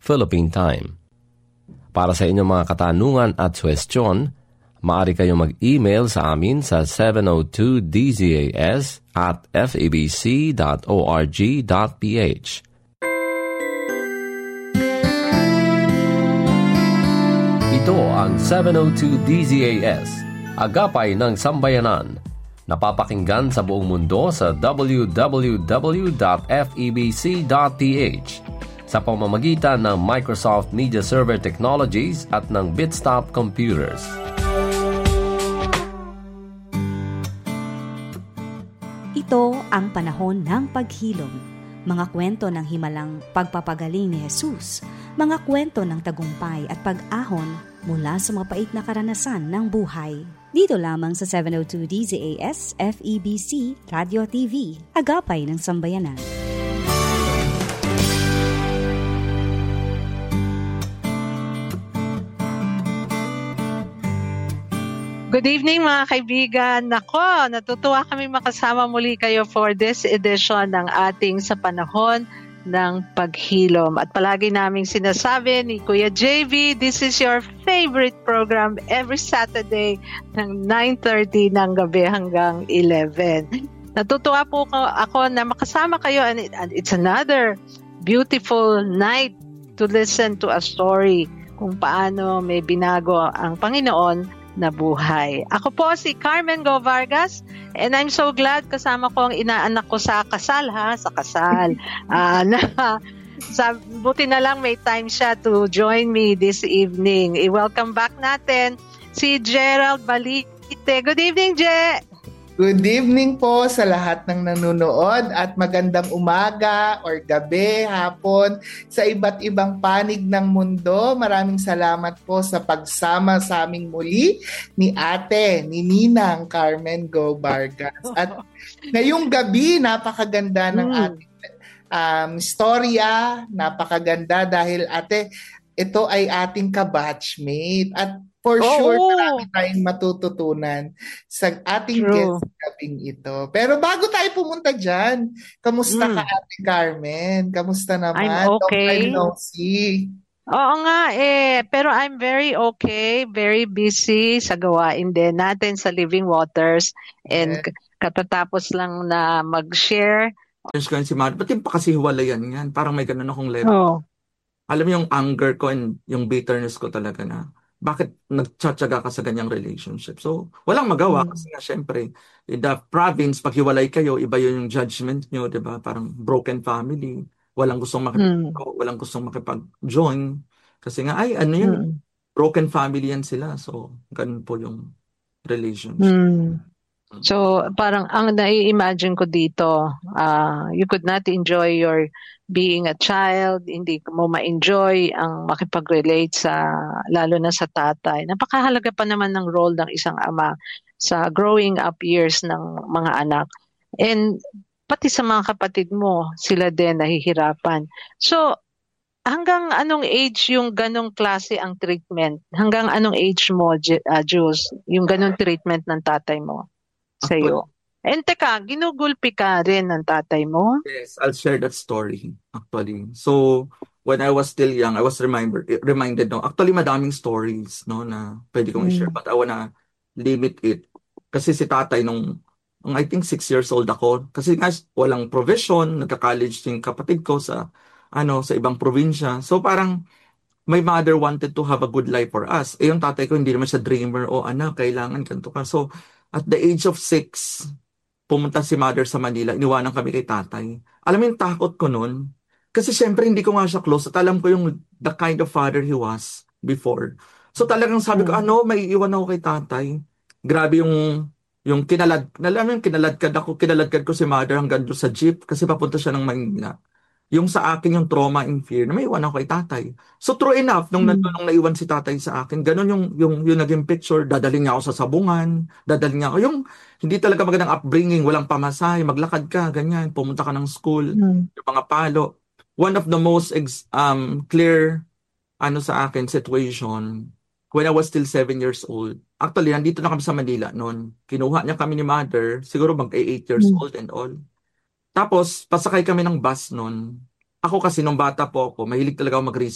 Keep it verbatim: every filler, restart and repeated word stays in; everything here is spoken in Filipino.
Philippine Time. Para sa inyong mga katanungan at suwestyon, maaari kayong mag-email sa amin sa seven oh two D Z A S at f e b c dot org dot p h. Ito ang seven oh two D Z A S, Agapay ng Sambayanan. Napapakinggan sa buong mundo sa w w w dot f e b c dot p h sa pamamagitan ng Microsoft Media Server Technologies at ng Bitstop Computers. Ito ang panahon ng paghilom. Mga kwento ng himalang pagpapagaling ni Jesus, mga kwento ng tagumpay at pag-ahon mula sa mapait na karanasan ng buhay. Dito lamang sa seven oh two D Z A S F E B C Radio T V, Agapay ng Sambayanan. Good evening mga kaibigan. Nako, natutuwa kami makasama muli kayo for this edition ng ating Sa Panahon ng Paghilom. At palagi naming sinasabi ni Kuya J V, this is your favorite program every Saturday ng nine thirty ng gabi hanggang eleven. Natutuwa po ako na makasama kayo and it's another beautiful night to listen to a story kung paano may binago ang Panginoon na buhay. Ako po si Carmen Go Vargas and I'm so glad kasama ko ang inaanak ko sa kasal ha, sa kasal. uh, na, sa, buti na lang may time siya to join me this evening. I-welcome back natin si Gerald Balite. Good evening, Je! Good evening po sa lahat ng nanonood at magandang umaga or gabi, hapon sa iba't ibang panig ng mundo. Maraming salamat po sa pagsama sa aming muli ni Ate, ni Ninang Carmen Go Vargas. At ngayong gabi, napakaganda ng mm. ating um, storya, napakaganda dahil Ate, ito ay ating kabatchmate at for oh, sure, marami tayong matututunan sa ating true. guest gabing ito. Pero bago tayo pumunta dyan, kamusta mm. ka, Ate Carmen? Kamusta naman? I'm okay. Long time no see. Oo nga eh, pero I'm very okay, very busy sa gawain din natin sa Living Waters and yeah. katatapos lang na mag-share. Yes, ko si Mad, ba't yung pakasihiwalayan yan? Parang may ganun akong level. Oh. Alam mo yung anger ko and yung bitterness ko talaga na bakit nagtsatsaga ka sa ganyang relationship? So, walang magawa mm. kasi nga syempre, in the province, pag hiwalay kayo, iba yun yung judgment nyo, di ba? Parang broken family. Walang gustong makipag- mm. walang gustong makipag-join. Kasi nga, ay, ano yun? Mm. Broken family yan sila. So, ganun po yung relationship. Mm. So, parang ang nai-imagine ko dito, uh, you could not enjoy your being a child, hindi mo ma-enjoy ang makipag-relate sa, lalo na sa tatay. Napakahalaga pa naman ng role ng isang ama sa growing up years ng mga anak. And pati sa mga kapatid mo, sila din nahihirapan. So, hanggang anong age yung ganong klase ang treatment? Hanggang anong age mo, uh, Jules, yung ganong treatment ng tatay mo sa iyo? And teka, ginugulpi ka rin ng tatay mo? Yes, I'll share that story actually. So, when I was still young, I was reminded, reminded no, actually madaming stories no na pwede kong mm. i-share but I wanna limit it. Kasi si tatay nung, nung I think six years old ako, kasi nga walang provision, nagka-college yung kapatid ko sa ano sa ibang probinsya. So parang my mother wanted to have a good life for us. Eh yung tatay ko hindi naman siya dreamer o anak, kailangan ganito ka. So at the age of six, pumunta si mother sa Manila, iniwanan kami kay tatay. Alam mo yung takot ko noon? Kasi syempre hindi ko nga siya close at alam ko yung the kind of father he was before. So talagang sabi ko, ano, may iwan ako kay tatay. Grabe yung yung kinalad, alam mo yung kinaladkad ako, kinaladkad ko si mother hanggang doon sa jeep kasi papunta siya ng Manila. Yung sa akin yung trauma and fear na may iwan ako kay tatay. So true enough, nung, mm. nung naiwan si tatay sa akin, ganun yung, yung, yung naging picture, dadalhin niya ako sa sabungan, dadalhin niya ako, yung hindi talaga magandang upbringing, walang pamasahe, maglakad ka, ganyan, pumunta ka ng school, mm. yung mga palo. One of the most ex, um, clear ano sa akin situation, when I was still seven years old, actually, nandito na kami sa Manila noon, kinuha niya kami ni mother, siguro mag-eight years mm. old and all. Tapos, pasakay kami ng bus noon. Ako kasi nung bata po ako, mahilig talaga ako mag